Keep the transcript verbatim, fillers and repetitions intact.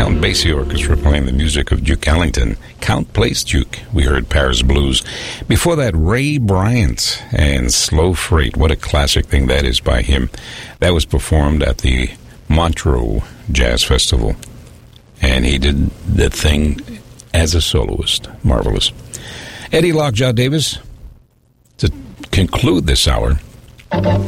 Count Basie Orchestra playing the music of Duke Ellington. Count plays Duke. We heard Paris Blues. Before that, Ray Bryant and Slow Freight. What a classic thing that is by him. That was performed at the Montreux Jazz Festival. And he did the thing as a soloist. Marvelous. Eddie Lockjaw Davis, to conclude this hour,